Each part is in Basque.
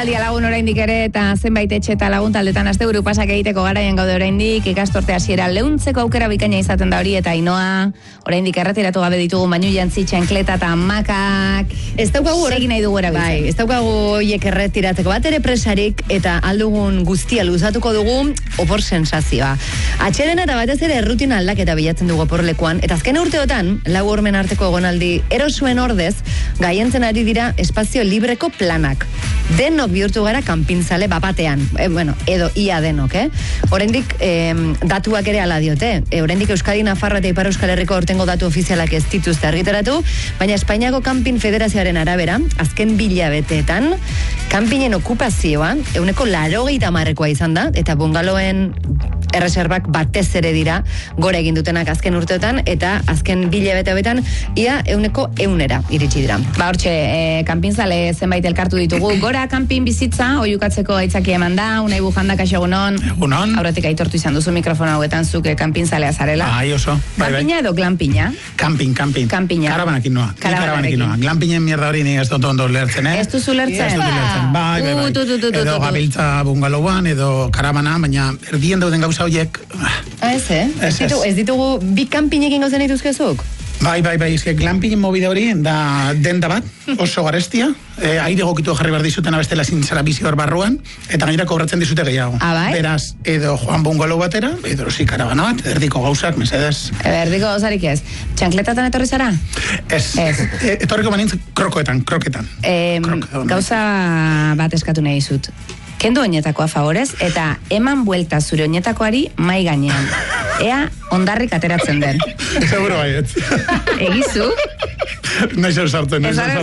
Aspaldia lagun oraindik ere eta zenbait etxe eta lagun taldetan asteburu pasak egiteko garaian gaude oraindik, ikasturte hasiera leuntzeko aukera bikaina izaten da hori eta Ainoa oraindik erretiratu gabe ditugu bainu jantzi txankleta eta makak. Ez daukagu egin nahi dugu erabiltzen. Bai, ez daukagu hiek erretiratzeko bat ere presarik eta aldugun guztia luzatuko dugu opor sensazioa. Atxeden eta batez ere errutina aldaketa bilatzen dugu oporlekuan eta azken urteotan lau hormen arteko egonaldi erosuen ordez gaientzen ari dira espazio libreko planak. Denok bihurtu gara kanpinzale bapatean. Edo ia denok, Oraindik datuak ere hala diote. Oraindik Euskadi, Nafarroa eta Ipar Euskal Herriko aurtengo datu ofizialak ez dituzte argitaratu, baina Espainiako Kanpin Federazioaren arabera, azken 2 hilabeteetan, kanpinen okupazioa 80%koa izan da, eta bungaloen erreserbak batez ere dira gora egin dutenak azken urteotan, eta azken 2 hilabete hauetan ia 100% iritsi dira. Ba hortxe, kanpinzale zenbait elkartu ditugu. Gora kanpin bizitza, oiukatzeko aitzakia eman da, Unai Bujanda, kaixo egunon. Egunon. Aurretik aitortu izan duzu mikrofona hauetan zuke kanpinzalea zarela. Bai, oso. Kanpina edo glampina? Camping. Kampina. Karabanakin noa. Glampinen mierda hori ni ez dut ondo lertzen, Ez duzu lertzen? Ez dut lertzen. Bai. Edo gabiltza bungalauan, edo karabana, baina erdien dauden gauza horiek... Ez ditugu bi kanpinekin gauzen dituzkezuk? Bai, ezke glampingen mobide hori da denda bat, oso garestia, aire gokitu jarri behar dizuten abestela zintzara bizi hor barruan, eta gainera kobratzen dizute gehiago. Bai? Beraz, edo joan bungalau batera, edo zi karabana bat, erdiko gauzak, mesedez. Erdiko gauzarik ez. Txankletatan etorri zara? Ez. Etorriko banintz kroketan. Gauza bat eskatu nahi dizut. Kendu oinetakoa favorez, eta eman buelta zure oinetakoari mai gainean. Ea ondarrik ateratzen den. Seguro baiet. Egizu? Naiz sartzen.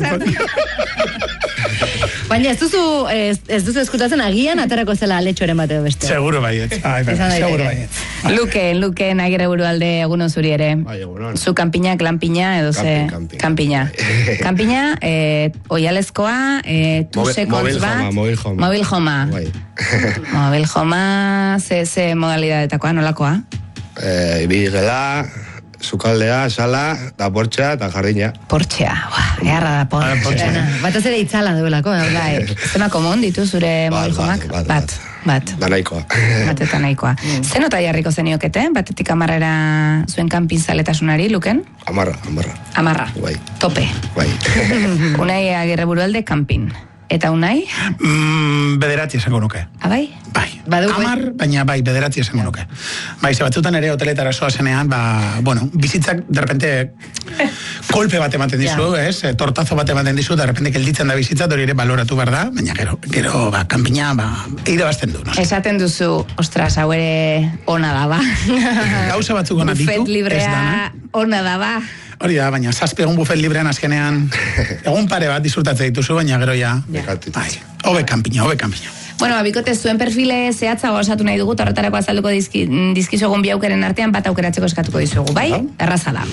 Baina ez duzu eskutatzen agian aterako zela aletxoren bateo beste. Seguro baiet. Seguro baiet. Luken agirre burualde egunon zuri ere. Bai, egunon. Zu kanpina, glampina, edo ze... Kampina. Kampina, oialezkoa, tusekontz bat... Mobil Homa. Bai. Mobil Homa, ze modalidadetakoa, nolakoa? Ibigela, sukaldea, sala, da portxea eta jardina. Portxea, eharra da portxea. Batez ere itzala duelako, Zema komon ditu zure Mobil Homak? Bat. Da nahikoa. Bat eta nahikoa. Zer nota jarriko zeniokete? Batetik 10 zuen kanpinzaletasunari, Luken? 10. Bai. Tope. Bai. Unai Agirre burualde kanpin. Eta Unai? 9 esango nuke. Bai? Bai. 10, baina bai, 9 esango nuke. Bai, batzutan ere hoteletara soazenean, bizitzak, derrepente, kolpe bat ematen dizu, tortazo bat ematen dizu, derrepente gelditzen da bizitza, hori ere baloratu behar da, baina gero, kanpina, irabazten du. Esaten duzu, ostras, hau ere ona da, ba. Gauza batzuk ona ditu. Bufet librea ona da, ba. Hori da, baina 7 egun bufet librean azkenean, egun pare bat disfrutatzen dituzu, baina gero ja. Hobe kanpina. Bueno, bikote zuen perfile zehatzago osatu nahi dugu, horretarako azalduko dizkizu egun bi aukeren artean, bat aukeratzeko eskatuko dizugu, bai? Erraza da.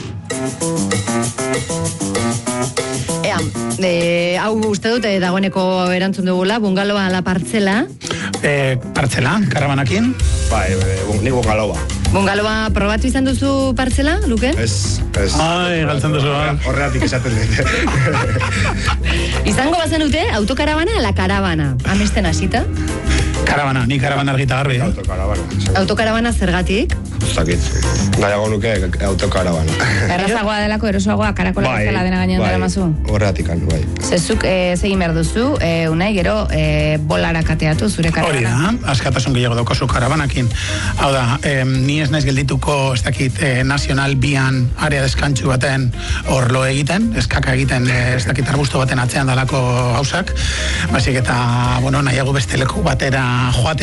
Hau uste dute dagoeneko erantzun dugula, bungaloa ala partzela. Partzela, karabanakin. Bai, nik bungaloa. Bungaloa probatu izan duzu partzela, Luke? Ez. Ai, galtzen duzu. Horreatik esaten dut. Izango bazen dute, autokarabana ala karabana? Amesten hasita? Karabana, ni karabana argita garbi. Autokarabana zergatik? Zakit. Nahiago nuke autokarabana. Errazagoa delako, erosoagoa, karakola bezala dena gainean dara mazu? Horreatik, bai. Zezuk zegin behar duzu, Unai, gero bolara kateatu zure karabana. Hori da, askatasun gehiago daukazu karabanakin. Hau da, ni ez naiz geldituko, ez dakit, nazional bian area deskantxu baten orlo egiten, eskaka egiten, ez dakit arbusto baten atzean dalako gauzak. Basik eta, nahiago beste leku batera joate.